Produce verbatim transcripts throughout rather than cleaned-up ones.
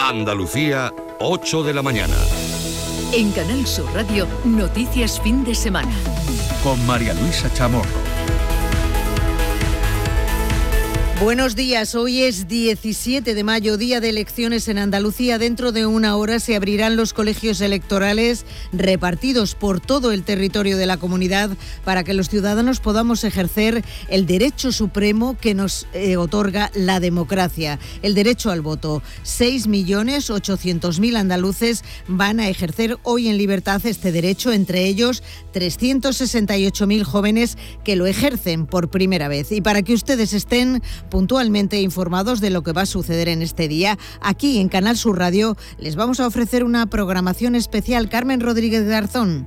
Andalucía, ocho de la mañana. En Canal Sur Radio, Noticias Fin de Semana. Con María Luisa Chamorro. Buenos días, hoy es diecisiete de mayo, día de elecciones en Andalucía. Dentro de una hora se abrirán los colegios electorales repartidos por todo el territorio de la comunidad para que los ciudadanos podamos ejercer el derecho supremo que nos eh, otorga la democracia, el derecho al voto. seis millones ochocientos mil andaluces van a ejercer hoy en libertad este derecho, entre ellos trescientos sesenta y ocho mil jóvenes que lo ejercen por primera vez. Y para que ustedes estén puntualmente informados de lo que va a suceder en este día, aquí en Canal Sur Radio les vamos a ofrecer una programación especial. Carmen Rodríguez Garzón.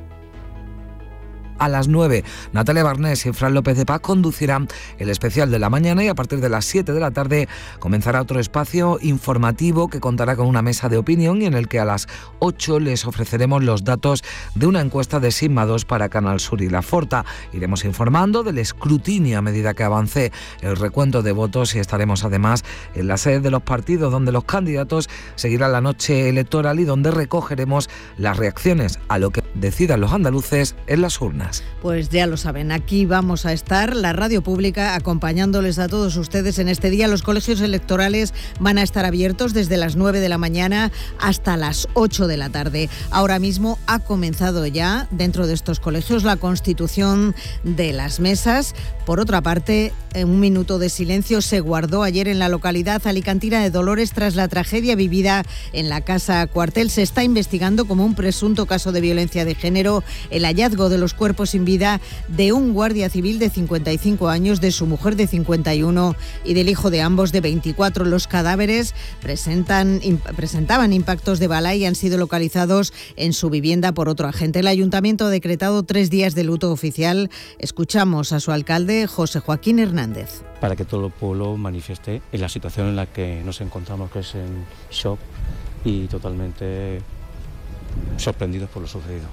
A las nueve, Natalia Barnés y Fran López de Paz conducirán el especial de la mañana y a partir de las siete de la tarde comenzará otro espacio informativo que contará con una mesa de opinión y en el que a las ocho les ofreceremos los datos de una encuesta de Sigma dos para Canal Sur y La Forta. Iremos informando del escrutinio a medida que avance el recuento de votos y estaremos además en la sede de los partidos donde los candidatos seguirán la noche electoral y donde recogeremos las reacciones a lo que decidan los andaluces en las urnas. Pues ya lo saben, aquí vamos a estar, la radio pública, acompañándoles a todos ustedes en este día. Los colegios electorales van a estar abiertos desde las nueve de la mañana hasta las ocho de la tarde. Ahora mismo ha comenzado ya dentro de estos colegios la constitución de las mesas. Por otra parte, un minuto de silencio se guardó ayer en la localidad alicantina de Dolores tras la tragedia vivida en la casa cuartel. Se está investigando como un presunto caso de violencia de género el hallazgo de los cuerpos sin vida de un guardia civil de cincuenta y cinco años, de su mujer de cincuenta y uno y del hijo de ambos de veinticuatro. Los cadáveres presentan, imp- presentaban impactos de bala y han sido localizados en su vivienda por otro agente. El ayuntamiento ha decretado tres días de luto oficial. Escuchamos a su alcalde, José Joaquín Hernández. Para que todo el pueblo manifieste en la situación en la que nos encontramos, que es en shock y totalmente sorprendidos por lo sucedido.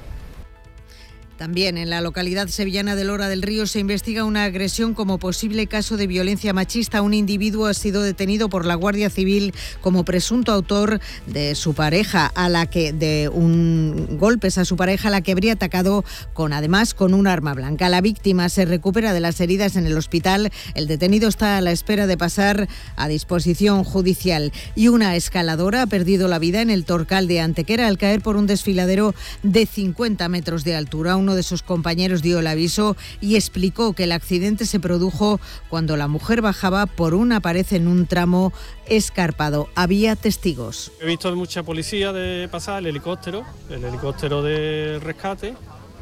También en la localidad sevillana de Lora del Río se investiga una agresión como posible caso de violencia machista. Un individuo ha sido detenido por la Guardia Civil como presunto autor de su pareja, a la que de un golpes a su pareja, a la que habría atacado con además con un arma blanca. La víctima se recupera de las heridas en el hospital. El detenido está a la espera de pasar a disposición judicial. Y una escaladora ha perdido la vida en el Torcal de Antequera al caer por un desfiladero de cincuenta metros de altura. Uno de sus compañeros dio el aviso y explicó que el accidente se produjo cuando la mujer bajaba por una pared en un tramo escarpado. Había testigos. He visto mucha policía de pasar, el helicóptero, el helicóptero de rescate,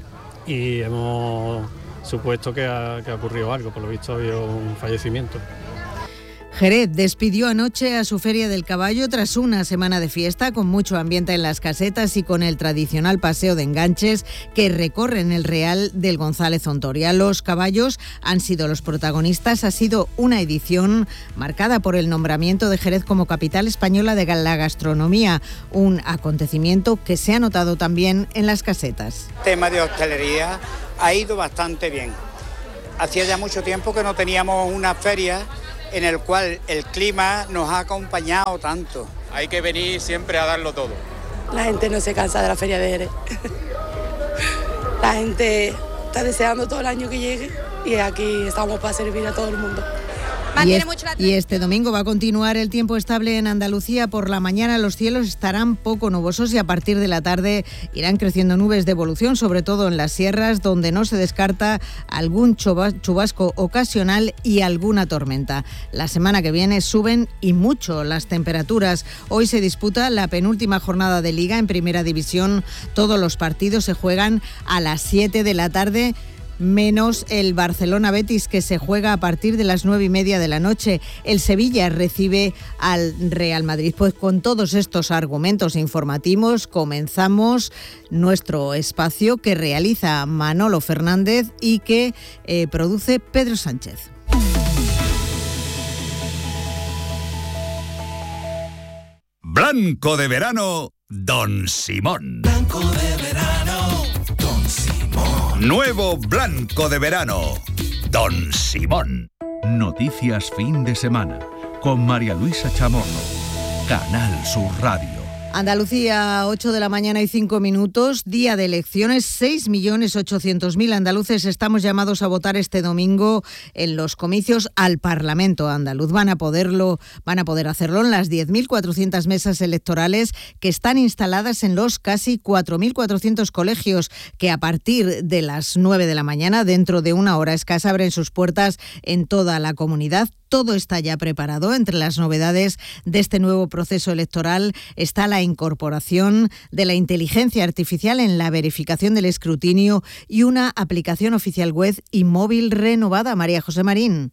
y hemos supuesto que ha, que ha ocurrido algo. Por lo visto había un fallecimiento. Jerez despidió anoche a su Feria del Caballo tras una semana de fiesta con mucho ambiente en las casetas y con el tradicional paseo de enganches que recorren el Real del González Ontoria. Los caballos han sido los protagonistas. Ha sido una edición marcada por el nombramiento de Jerez como capital española de la gastronomía, un acontecimiento que se ha notado también en las casetas. El tema de hostelería ha ido bastante bien. Hacía ya mucho tiempo que no teníamos una feria en el cual el clima nos ha acompañado tanto. Hay que venir siempre a darlo todo. La gente no se cansa de la Feria de Jerez. La gente está deseando todo el año que llegue y aquí estamos para servir a todo el mundo. Y, es, y este domingo va a continuar el tiempo estable en Andalucía. Por la mañana los cielos estarán poco nubosos y a partir de la tarde irán creciendo nubes de evolución, sobre todo en las sierras, donde no se descarta algún chubasco ocasional y alguna tormenta. La semana que viene suben y mucho las temperaturas. Hoy se disputa la penúltima jornada de Liga en Primera División. Todos los partidos se juegan a las siete de la tarde. Menos el Barcelona-Betis, que se juega a partir de las nueve y media de la noche. El Sevilla recibe al Real Madrid. Pues con todos estos argumentos informativos comenzamos nuestro espacio que realiza Manolo Fernández y que eh, produce Pedro Sánchez. Blanco de verano, Don Simón. Blanco de verano, Don Simón. Nuevo Blanco de verano, Don Simón. Noticias fin de semana con María Luisa Chamorro. Canal Sur Radio. Andalucía, ocho de la mañana y cinco minutos, día de elecciones, seis millones ochocientos mil andaluces estamos llamados a votar este domingo en los comicios al Parlamento andaluz. Van a poderlo, van a poder hacerlo en las diez mil cuatrocientas mesas electorales que están instaladas en los casi cuatro mil cuatrocientos colegios que a partir de las nueve de la mañana, dentro de una hora escasa, abren sus puertas en toda la comunidad. Todo está ya preparado. Entre las novedades de este nuevo proceso electoral está la incorporación de la inteligencia artificial en la verificación del escrutinio y una aplicación oficial web y móvil renovada. María José Marín.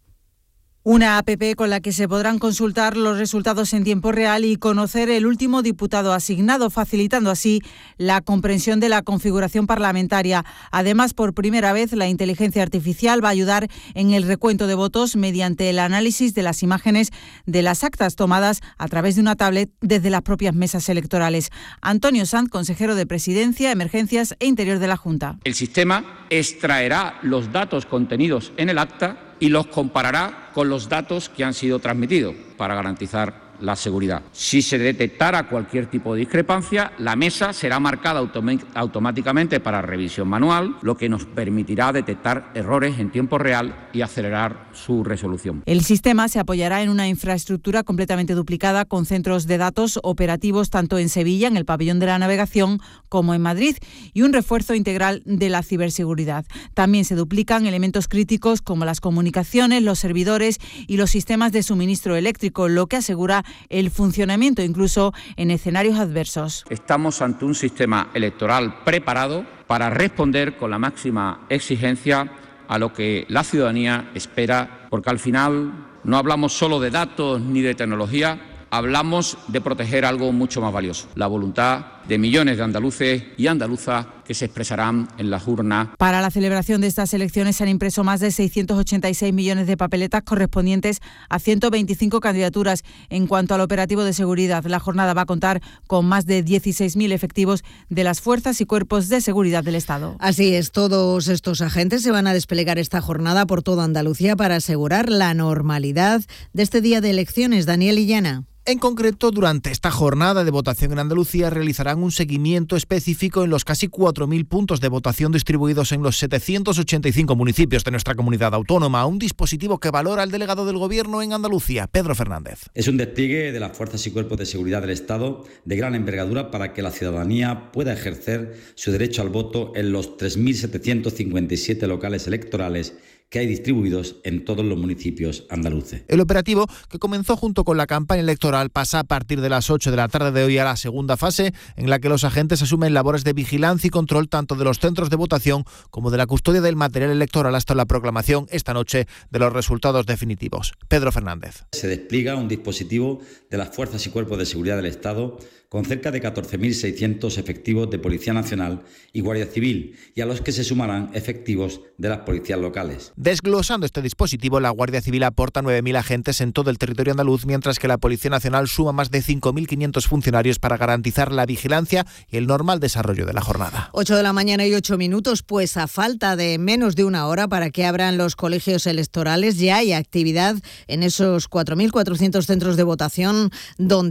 Una app con la que se podrán consultar los resultados en tiempo real y conocer el último diputado asignado, facilitando así la comprensión de la configuración parlamentaria. Además, por primera vez, la inteligencia artificial va a ayudar en el recuento de votos mediante el análisis de las imágenes de las actas tomadas a través de una tablet desde las propias mesas electorales. Antonio Sanz, consejero de Presidencia, Emergencias e Interior de la Junta. El sistema extraerá los datos contenidos en el acta y los comparará con los datos que han sido transmitidos para garantizar la seguridad. Si se detectara cualquier tipo de discrepancia, la mesa será marcada autom- automáticamente para revisión manual, lo que nos permitirá detectar errores en tiempo real y acelerar su resolución. El sistema se apoyará en una infraestructura completamente duplicada con centros de datos operativos tanto en Sevilla, en el pabellón de la navegación, como en Madrid, y un refuerzo integral de la ciberseguridad. También se duplican elementos críticos como las comunicaciones, los servidores y los sistemas de suministro eléctrico, lo que asegura el funcionamiento incluso en escenarios adversos. Estamos ante un sistema electoral preparado para responder con la máxima exigencia a lo que la ciudadanía espera, porque al final no hablamos solo de datos ni de tecnología, hablamos de proteger algo mucho más valioso, la voluntad de millones de andaluces y andaluzas que se expresarán en las urnas. Para la celebración de estas elecciones se han impreso más de seiscientos ochenta y seis millones de papeletas correspondientes a ciento veinticinco candidaturas. En cuanto al operativo de seguridad, la jornada va a contar con más de dieciséis mil efectivos de las fuerzas y cuerpos de seguridad del Estado. Así es, todos estos agentes se van a desplegar esta jornada por toda Andalucía para asegurar la normalidad de este día de elecciones. Daniel Illana. En concreto, durante esta jornada de votación en Andalucía realizarán un seguimiento específico en los casi cuatro mil puntos de votación distribuidos en los setecientos ochenta y cinco municipios de nuestra comunidad autónoma, un dispositivo que valora el delegado del Gobierno en Andalucía, Pedro Fernández. Es un despliegue de las fuerzas y cuerpos de seguridad del Estado de gran envergadura para que la ciudadanía pueda ejercer su derecho al voto en los tres mil setecientos cincuenta y siete locales electorales que hay distribuidos en todos los municipios andaluces. El operativo, que comenzó junto con la campaña electoral, pasa a partir de las ocho de la tarde de hoy a la segunda fase, en la que los agentes asumen labores de vigilancia y control tanto de los centros de votación como de la custodia del material electoral hasta la proclamación esta noche de los resultados definitivos. Pedro Fernández. Se despliega un dispositivo de las fuerzas y cuerpos de seguridad del Estado con cerca de catorce mil seiscientos efectivos de Policía Nacional y Guardia Civil, y a los que se sumarán efectivos de las policías locales. Desglosando este dispositivo, la Guardia Civil aporta nueve mil agentes en todo el territorio andaluz, mientras que la Policía Nacional suma más de cinco mil quinientos funcionarios para garantizar la vigilancia y el normal desarrollo de la jornada. ocho de la mañana y ocho minutos, pues a falta de menos de una hora para que abran los colegios electorales, ya hay actividad en esos cuatro mil cuatrocientos centros de votación donde